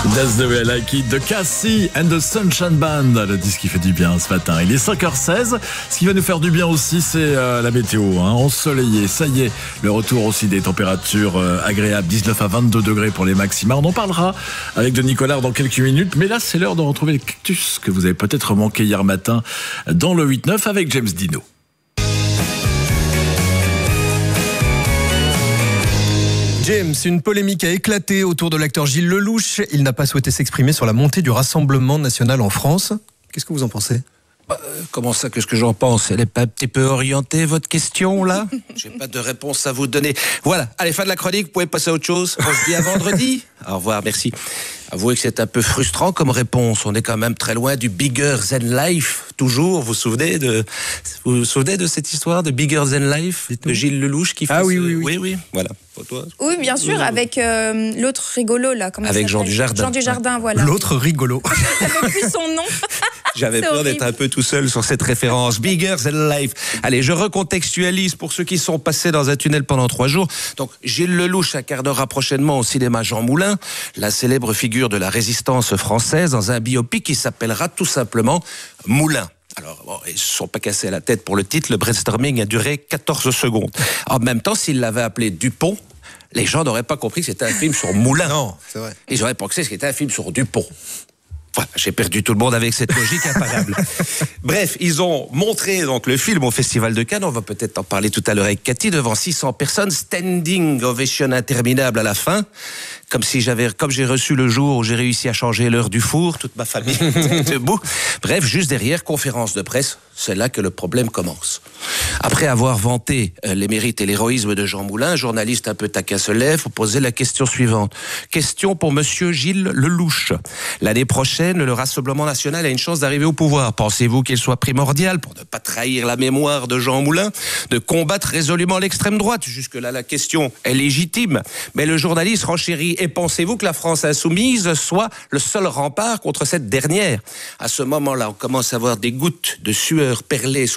That's the way I like it, de Cassie and the Sunshine Band, le disque qui fait du bien ce matin. Il est 5h16. Ce qui va nous faire du bien aussi, c'est la météo, ensoleillé. Ça y est, le retour aussi des températures agréables, 19 à 22 degrés pour les maxima. On en parlera avec Denis Collard dans quelques minutes. Mais là, c'est l'heure de retrouver les cactus que vous avez peut-être manqué hier matin dans le 8-9 avec James Dino. James, une polémique a éclaté autour de l'acteur Gilles Lellouche. Il n'a pas souhaité s'exprimer sur la montée du Rassemblement national en France. Qu'est-ce que vous en pensez ? Comment ça, qu'est-ce que j'en pense ? Elle n'est pas un petit peu orientée, votre question, là ? J'ai pas de réponse à vous donner. Voilà, allez, fin de la chronique, vous pouvez passer à autre chose. On se dit à vendredi. Au revoir, merci. Avouez que c'est un peu frustrant comme réponse. On est quand même très loin du Bigger Than Life, toujours. Vous vous souvenez de cette histoire de Bigger Than Life, de Gilles Lellouche qui fait oui, voilà. Pour toi. Oui, bien sûr, avec l'autre rigolo, là. Comment avec Jean Dujardin. Jean Dujardin, voilà. L'autre rigolo. J'avais plus son nom. J'avais peur d'être un peu tout seul sur cette référence. Bigger Than Life. Allez, je recontextualise pour ceux qui sont passés dans un tunnel pendant 3 jours. Donc, Gilles Lellouche incarnera prochainement au cinéma Jean Moulin, la célèbre figure de la résistance française, dans un biopic qui s'appellera tout simplement Moulin. Alors, bon, ils ne se sont pas cassés la tête pour le titre. Le brainstorming a duré 14 secondes. En même temps, s'ils l'avaient appelé Dupont, les gens n'auraient pas compris que c'était un film sur Moulin. Non, c'est vrai. Ils auraient pensé que c'était un film sur Dupont. Voilà, j'ai perdu tout le monde avec cette logique imparable. Bref, ils ont montré donc le film au Festival de Cannes. On va peut-être en parler tout à l'heure avec Cathy, devant 600 personnes, standing ovation interminable à la fin. Comme j'ai reçu le jour où j'ai réussi à changer l'heure du four, toute ma famille était debout. Bref, juste derrière, conférence de presse, c'est là que le problème commence. Après avoir vanté les mérites et l'héroïsme de Jean Moulin, un journaliste un peu taquin se lève pour poser la question suivante. Question pour monsieur Gilles Lellouche. L'année prochaine, le Rassemblement national a une chance d'arriver au pouvoir. Pensez-vous qu'il soit primordial, pour ne pas trahir la mémoire de Jean Moulin, de combattre résolument l'extrême droite ? Jusque-là, la question est légitime. Mais le journaliste renchérit. Et pensez-vous que la France insoumise soit le seul rempart contre cette dernière ? À ce moment-là, on commence à voir des gouttes de sueur perler